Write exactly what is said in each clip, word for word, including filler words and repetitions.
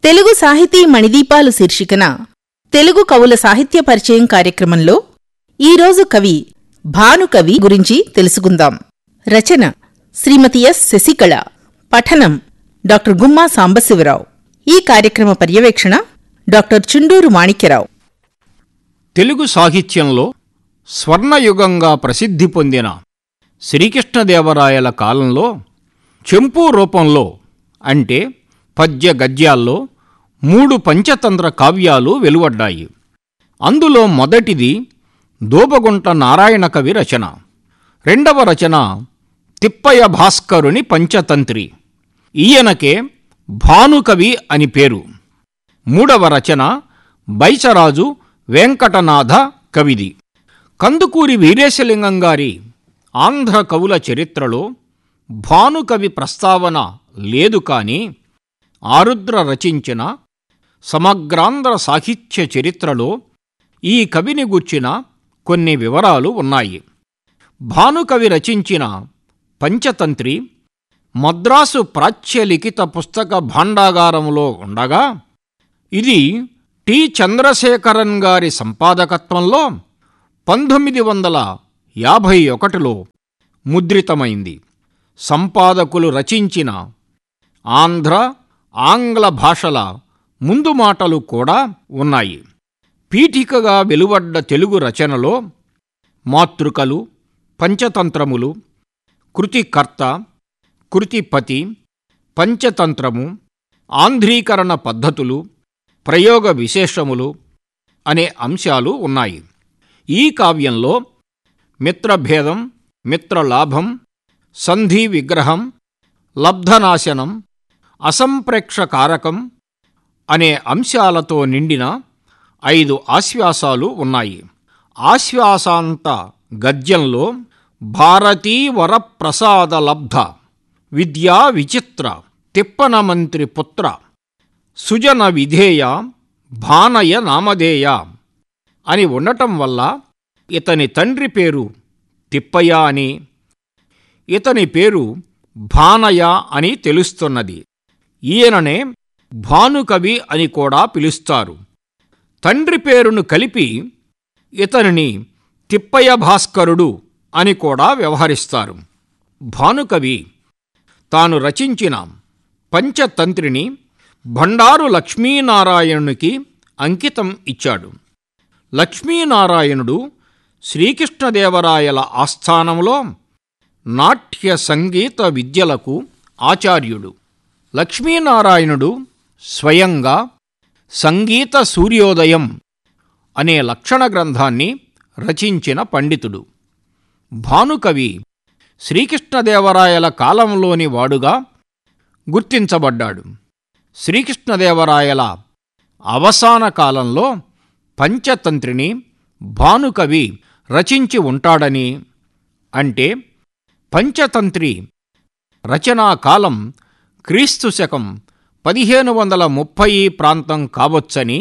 తెలుగు సాహితీ మణిదీపాలు శీర్షికన తెలుగు కవుల సాహిత్య పరిచయం కార్యక్రమంలో ఈరోజు కవి భానుకవి గురించి తెలుసుకుందాం. రచన శ్రీమతి ఎస్ శశికళ. పఠనం డాక్టర్ గుమ్మా సాంబశివరావు. ఈ కార్యక్రమ పర్యవేక్షణ డాక్టర్ చుండూరు మాణిక్యరావు. తెలుగు సాహిత్యంలో స్వర్ణయుగంగా ప్రసిద్ధి పొందిన శ్రీకృష్ణదేవరాయల కాలంలో చెంపు రూపంలో అంటే పద్య గద్యాల్లో మూడు పంచతంత్ర కావ్యాలు వెలువడ్డాయి. అందులో మొదటిది దోబగుంట నారాయణ కవి రచన. రెండవ రచన తిప్పయ్య భాస్కరుని పంచతంత్రి. ఈయనకే భానుకవి అని పేరు. మూడవ రచన బైచరాజు వెంకటనాథ కవిది. కందుకూరి వీరేశలింగం గారి ఆంధ్ర కవుల చరిత్రలో భానుకవి ప్రస్తావన లేదు. కానీ ఆరుద్ర రచించిన సమగ్రాంధ్ర సాహిత్య చరిత్రలో ఈ కవిని గూర్చిన కొన్ని వివరాలు ఉన్నాయి. భానుకవి రచించిన పంచతంత్రి మద్రాసు ప్రాచ్యలిఖిత పుస్తక భాండాగారంలో ఉండగా ఇది టి చంద్రశేఖరన్ గారి సంపాదకత్వంలో పంతొమ్మిది వందల యాభై ఒకటిలో ముద్రితమైంది. సంపాదకులు రచించిన ఆంధ్ర ఆంగ్ల భాషల ముందు మాటలు కూడా ఉన్నాయి. పీఠికగా వెలువడ్డ తెలుగు రచనలో మాతృకలు, పంచతంత్రములు, కృతికర్త, కృతిపతి, పంచతంత్రము, ఆంధ్రీకరణ పద్ధతులు, ప్రయోగ విశేషములు అనే అంశాలు ఉన్నాయి. ఈ కావ్యంలో మిత్రభేదం, మిత్రలాభం, సంధి విగ్రహం, లబ్ధనాశనం, అసంప్రేక్షకారకం అనే అంశాలతో నిండిన ఐదు ఆశ్వాసాలు ఉన్నాయి. ఆశ్వాసాంత గద్యంలో భారతీ వరప్రసాద లబ్ధ విద్యా విచిత్ర తిప్పన మంత్రి పుత్ర సుజన విధేయ భానయ నామధేయ అని ఉండటం వల్ల ఇతని తండ్రి పేరు తిప్పయ్య అని, ఇతని పేరు భానయ అని తెలుస్తున్నది. ఈయననే భానుకవి అని కూడా పిలుస్తారు. తండ్రి పేరును కలిపి ఇతనిని తిప్పయ్య భాస్కరుడు అని కూడా వ్యవహరిస్తారు. భానుకవి తాను రచించిన పంచతంత్రిని భండారు లక్ష్మీనారాయణునికి అంకితం ఇచ్చాడు. లక్ష్మీనారాయణుడు శ్రీకృష్ణదేవరాయల ఆస్థానంలో నాట్య సంగీత విద్యలకు ఆచార్యుడు. లక్ష్మీనారాయణుడు స్వయంగా సంగీత సూర్యోదయం అనే లక్షణ గ్రంథాన్ని రచించిన పండితుడు. భానుకవి శ్రీకృష్ణదేవరాయల కాలంలోని వాడుగా గుర్తించబడ్డాడు. శ్రీకృష్ణదేవరాయల అవసాన కాలంలో పంచతంత్రిని భానుకవి రచించి ఉంటాడని, అంటే పంచతంత్రి రచనా కాలం క్రీస్తు శకం పదిహేను వందల ముప్పై ప్రాంతం కావచ్చని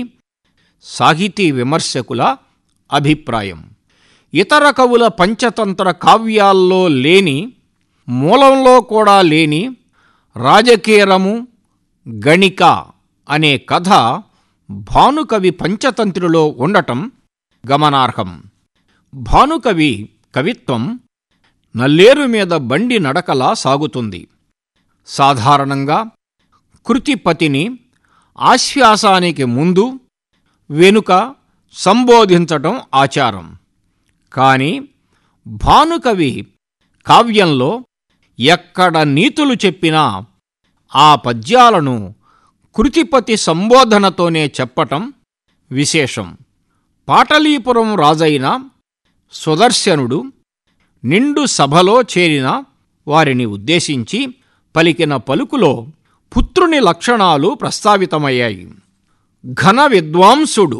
సాహితీ విమర్శకుల అభిప్రాయం. ఇతర కవుల పంచతంత్ర కావ్యాల్లో లేని, మూలంలో కూడా లేని రాజకీరము గణిక అనే కథ భానుకవి పంచతంత్రిలో ఉండటం గమనార్హం. భానుకవి కవిత్వం నల్లేరు మీద బండి నడకలా సాగుతుంది. సాధారణంగా కృతిపతిని ఆశ్వాసానికి ముందు, వెనుక సంబోధించటం ఆచారం. కానీ భానుకవి కావ్యంలో ఎక్కడ నీతులు చెప్పినా ఆ పద్యాలను కృతిపతి సంబోధనతోనే చెప్పటం విశేషం. పాటలీపురం రాజైన సుదర్శనుడు నిండు సభలో చేరిన వారిని ఉద్దేశించి పలికిన పలుకులో పుత్రుని లక్షణాలు ప్రస్తావితమయ్యాయి. ఘన విద్వాంసుడు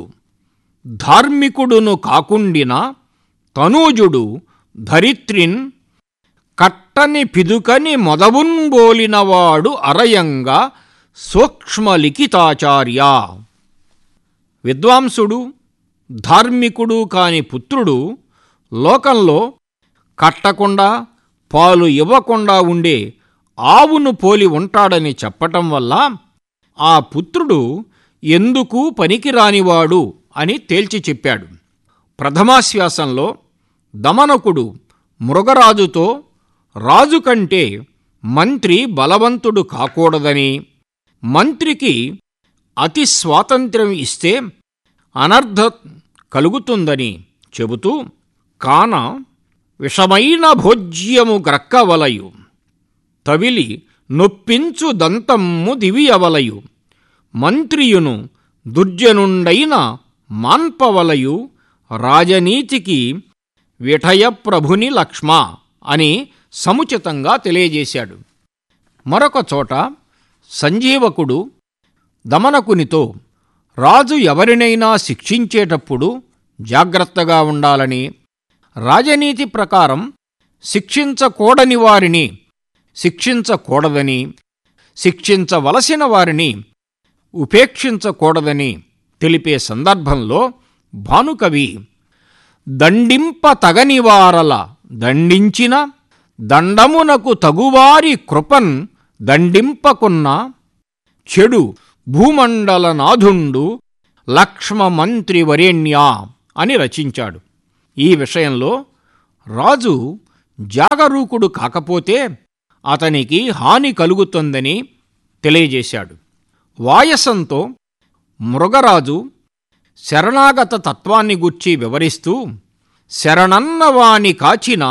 ధార్మికుడును కాకుండిన తనూజుడు ధరిత్రిన్ కట్టని పిదుకని మొదవున్బోలినవాడు అరయంగా సూక్ష్మలిఖితాచార్య. విద్వాంసుడు ధార్మికుడు కాని పుత్రుడు లోకంలో కట్టకుండా పాలు ఇవ్వకుండా ఉండే ఆవును పోలి ఉంటాడని చెప్పటం వల్ల ఆ పుత్రుడు ఎందుకు పనికిరానివాడు అని తేల్చి చెప్పాడు. ప్రథమాశ్వాసంలో దమనకుడు మృగరాజుతో రాజు కంటే మంత్రి బలవంతుడు కాకూడదని, మంత్రికి అతి స్వాతంత్ర్యం ఇస్తే అనర్థం కలుగుతుందని చెబుతూ, కాన విషమైన భోజ్యము గ్రక్కవలయు, తవిలి నొప్పించు దంతమ్ము దివియవలయు, మంత్రియును దుర్జనుండైన మాన్పవలయు, రాజనీతికి విఠయప్రభుని లక్ష్మ అని సముచితంగా తెలియజేశాడు. మరొక చోట సంజీవకుడు దమనకునితో రాజు ఎవరినైనా శిక్షించేటప్పుడు జాగ్రత్తగా ఉండాలని, రాజనీతి ప్రకారం శిక్షించకూడని వారిని శిక్షించకూడదని, శిక్షించవలసిన వారిని ఉపేక్షించకూడదని తెలిపే సందర్భంలో భానుకవి దండింప తగనివారల దండించిన, దండమునకు తగువారి కృపన్ దండింపకున్న, చెడు భూమండల నాథుండు లక్ష్మ మంత్రి వరేణ్యా అని రచించాడు. ఈ విషయంలో రాజు జాగరూకుడు కాకపోతే అతనికి హాని కలుగుతుందని తెలియజేశాడు. వాయసంతో మృగరాజు శరణాగత తత్వాన్ని గూర్చి వివరిస్తూ, శరణన్నవాని కాచిన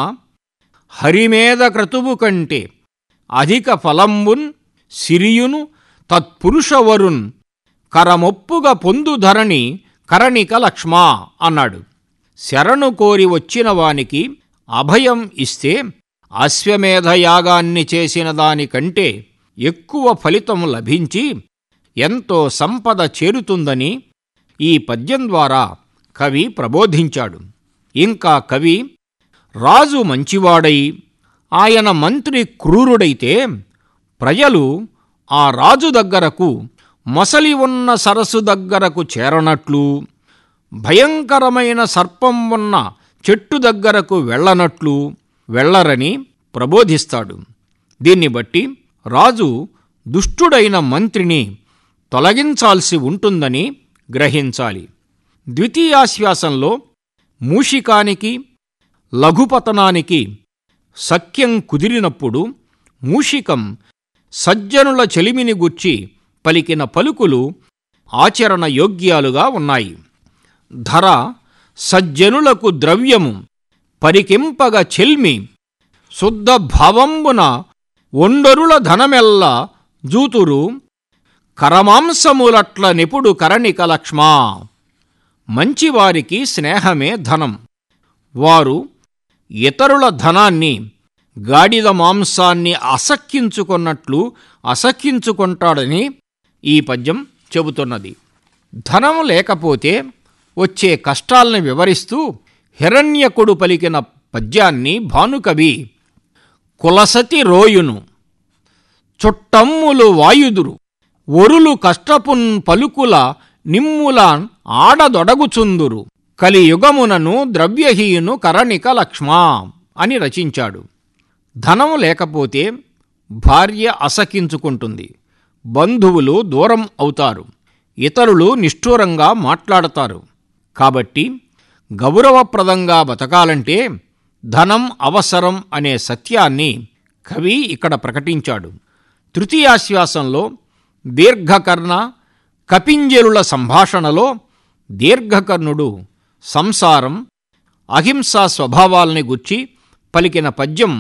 హరిమేద క్రతువు కంటే అధిక ఫలంబున్ సిరియును తత్పురుషవరున్ కరమొప్పుగా పొందుధరణి కరణిక లక్ష్మా అన్నాడు. శరణు కోరి వచ్చిన వానికి అభయం ఇస్తే అశ్వమేధయాగాన్ని చేసిన దానికంటే ఎక్కువ ఫలితం లభించి ఎంతో సంపద చేరుతుందని ఈ పద్యం ద్వారా కవి ప్రబోధించాడు. ఇంకా కవి రాజు మంచివాడై ఆయన మంత్రి క్రూరుడైతే ప్రజలు ఆ రాజు దగ్గరకు మొసలి ఉన్న సరస్సు దగ్గరకు చేరనట్లు, భయంకరమైన సర్పం ఉన్న చెట్టు దగ్గరకు వెళ్ళనట్లు వెళ్ళరని ప్రబోధిస్తాడు. దీన్ని బట్టి రాజు దుష్టుడైన మంత్రిని తొలగించాల్సి ఉంటుందని గ్రహించాలి. ద్వితీయాశ్వాసంలో మూషికానికి లఘుపతనానికి సఖ్యం కుదిరినప్పుడు మూషికం సజ్జనుల చెలిమిని గుర్చి పలికిన పలుకులు ఆచరణ యోగ్యాలుగా ఉన్నాయి. ధర సజ్జనులకు ద్రవ్యము పరికింపగ చెల్మి, శుద్ధ భావంబున ఒండరుల ధనమెల్ల జూతురు, కరమాంసములట్ల నిపుడు కరణిక లక్ష్మా. మంచివారికి స్నేహమే ధనం. వారు ఇతరుల ధనాన్ని, గాడిద మాంసాన్ని అసఖ్యించుకున్నట్లు అసఖ్యించుకుంటాడని ఈ పద్యం చెబుతున్నది. ధనం లేకపోతే వచ్చే కష్టాల్ని వివరిస్తూ హిరణ్యకుడు పలికిన పద్యాన్ని భానుకవి కులసతి రోయును, చుట్టమ్ములు వాయుదురు, ఒరులు కష్టపున్ పలుకుల నిమ్ములాన్ ఆడదొడగుచుందురు, కలియుగమునను ద్రవ్యహీను కరణిక లక్ష్మా అని రచించాడు. ధనం లేకపోతే భార్య అసకించుకుంటుంది, బంధువులు దూరం అవుతారు, ఇతరులు నిష్ఠూరంగా మాట్లాడతారు. కాబట్టి గౌరవప్రదంగా బతకాలంటే ధనం అవసరం అనే సత్యాన్ని కవి ఇక్కడ ప్రకటించాడు. తృతీయాశ్వాసంలో దీర్ఘకర్ణ కపింజలుల సంభాషణలో దీర్ఘకర్ణుడు సంసారం, అహింసా స్వభావాల్ని గుర్చి పలికిన పద్యం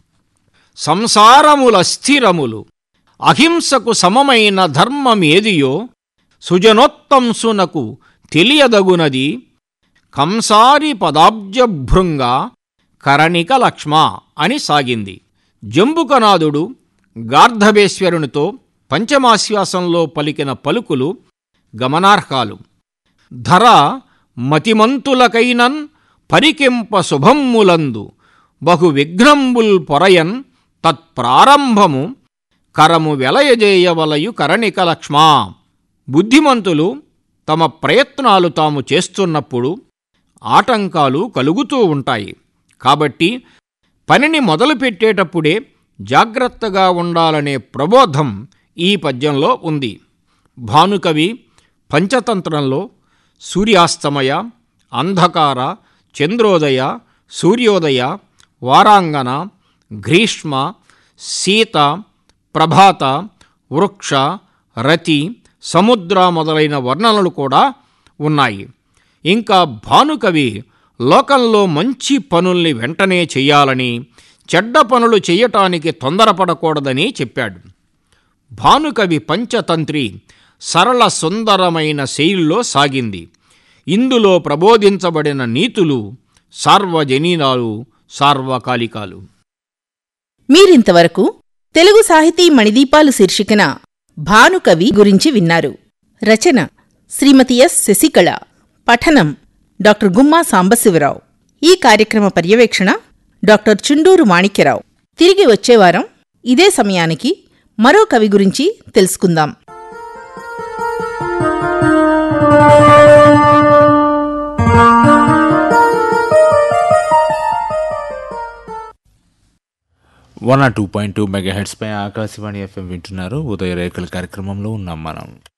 సంసారములస్థిరములు, అహింసకు సమమైన ధర్మమేదియో సుజనోత్తంసునకు తెలియదగునది, కంసారి పదాబ్జభృంగ కరణిక లక్ష్మ అని సాగింది. జంబుకనాథుడు గార్ధవేశ్వరునితో పంచమాశ్వాసంలో పలికిన పలుకులు గమనార్హాలు. ధర మతిమంతులకైనన్ పరికెంప శుభమ్ములందు, బహు విఘ్నంబుల్ పొరయన్ తత్ప్రారంభము, కరము వెలయజేయవలయు కరణిక లక్ష్మా. బుద్ధిమంతులు తమ ప్రయత్నాలు తాము చేస్తున్నప్పుడు ఆటంకాలు కలుగుతూ ఉంటాయి. కాబట్టి పనిని మొదలుపెట్టేటప్పుడే జాగ్రత్తగా ఉండాలనే ప్రబోధం ఈ పద్యంలో ఉంది. భానుకవి పంచతంత్రంలో సూర్యాస్తమయ, అంధకార, చంద్రోదయ, సూర్యోదయ, వారాంగన, గ్రీష్మ, శీత, ప్రభాత, వృక్ష, రతి, సముద్ర మొదలైన వర్ణనలు కూడా ఉన్నాయి. ఇంకా భానుకవి లోకంలో మంచి పనుల్ని వెంటనే చెయ్యాలని, చెడ్డ పనులు చెయ్యటానికి తొందరపడకూడదని చెప్పాడు. భానుకవి పంచతంత్రి సరళ సుందరమైన శైలిలో సాగింది. ఇందులో ప్రబోధించబడిన నీతులు సార్వజనీనాలు, సార్వకాలికాలు. మీరింతవరకు తెలుగు సాహితీ మణిదీపాలు శీర్షికన భానుకవి గురించి విన్నారు. రచన శ్రీమతి ఎస్ శశికళ. పఠనం డాక్టర్ గుమ్మా సాంబశివరావు. ఈ కార్యక్రమ పర్యవేక్షణ డాక్టర్ చుండూరు మాణిక్యరావు. తిరిగి వచ్చేవారం ఇదే సమయానికి మరో కవి గురించి తెలుసుకుందాం. One or two point two mega heads pi Akashvani FM వింటున్నారు. ఉదయ రేఖల కార్యక్రమంలో ఉన్నాం మనం.